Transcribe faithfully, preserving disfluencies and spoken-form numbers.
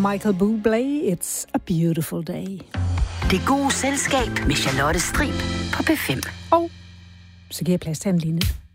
Michael Bublé, It's a Beautiful Day. Det gode selskab med Charlotte Strib på P fem. Og så giver jeg plads til en lignende.